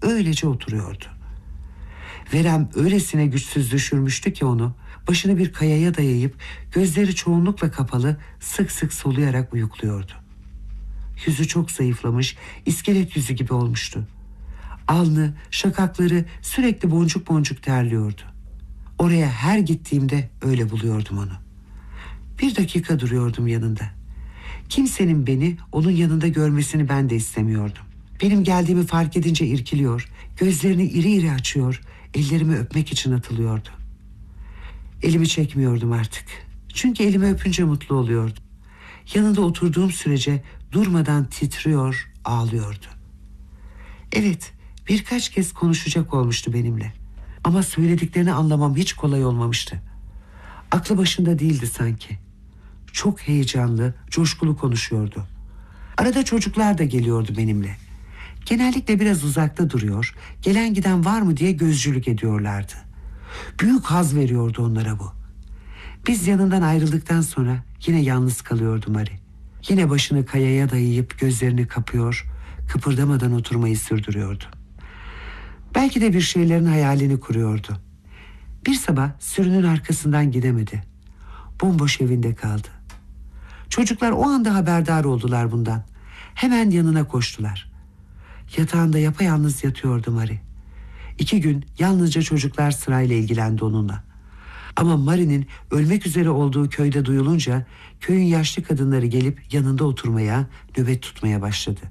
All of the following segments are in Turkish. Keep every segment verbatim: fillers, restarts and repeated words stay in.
öylece oturuyordu. Verem öylesine güçsüz düşürmüştü ki onu, başını bir kayaya dayayıp gözleri çoğunlukla kapalı sık sık soluyarak uyukluyordu. Yüzü çok zayıflamış, iskelet yüzü gibi olmuştu. Alnı, şakakları sürekli boncuk boncuk terliyordu. Oraya her gittiğimde öyle buluyordum onu. Bir dakika duruyordum yanında. Kimsenin beni onun yanında görmesini ben de istemiyordum. Benim geldiğimi fark edince irkiliyor, gözlerini iri iri açıyor, ellerimi öpmek için atılıyordu. Elimi çekmiyordum artık. Çünkü elimi öpünce mutlu oluyordum. Yanında oturduğum sürece durmadan titriyor, ağlıyordu. Evet, birkaç kez konuşacak olmuştu benimle. Ama söylediklerini anlamam hiç kolay olmamıştı. Aklı başında değildi sanki. Çok heyecanlı, coşkulu konuşuyordu. Arada çocuklar da geliyordu benimle. Genellikle biraz uzakta duruyor, gelen giden var mı diye gözcülük ediyorlardı. Büyük haz veriyordu onlara bu. Biz yanından ayrıldıktan sonra yine yalnız kalıyordu Mari. Yine başını kayaya dayayıp gözlerini kapıyor, kıpırdamadan oturmayı sürdürüyordu. Belki de bir şeylerin hayalini kuruyordu. Bir sabah sürünün arkasından gidemedi. Bomboş evinde kaldı. Çocuklar o anda haberdar oldular bundan. Hemen yanına koştular. Yatağında yapayalnız yatıyordu Mari. İki gün yalnızca çocuklar sırayla ilgilendi onunla. Ama Mari'nin ölmek üzere olduğu köyde duyulunca köyün yaşlı kadınları gelip yanında oturmaya, nöbet tutmaya başladı.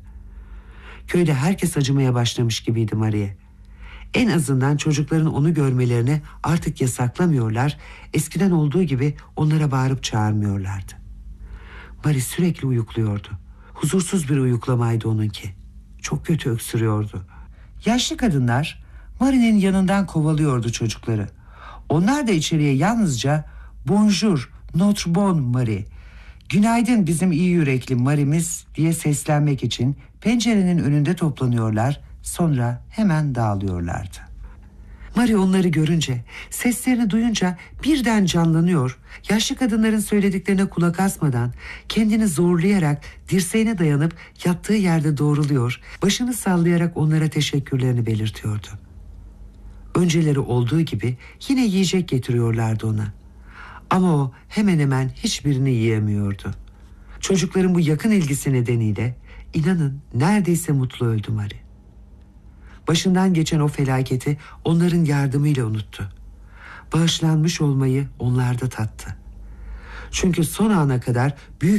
Köyde herkes acımaya başlamış gibiydi Mari'ye. En azından çocukların onu görmelerini artık yasaklamıyorlar, eskiden olduğu gibi onlara bağırıp çağırmıyorlardı. Mari sürekli uyukluyordu. Huzursuz bir uyuklamaydı onunki. Çok kötü öksürüyordu. Yaşlı kadınlar Mari'nin yanından kovalıyordu çocukları. Onlar da içeriye yalnızca "Bonjour, notre bonne Marie, günaydın bizim iyi yürekli Mari'miz" diye seslenmek için pencerenin önünde toplanıyorlar, sonra hemen dağılıyorlardı. Marie onları görünce, seslerini duyunca birden canlanıyor, yaşlı kadınların söylediklerine kulak asmadan kendini zorlayarak dirseğine dayanıp yattığı yerde doğruluyor, başını sallayarak onlara teşekkürlerini belirtiyordu. Önceleri olduğu gibi yine yiyecek getiriyorlardı ona. Ama o hemen hemen hiçbirini yiyemiyordu. Çocukların bu yakın ilgisi nedeniyle inanın neredeyse mutlu öldü Marie. Başından geçen o felaketi onların yardımıyla unuttu. Bağışlanmış olmayı onlar da tattı. Çünkü son ana kadar büyük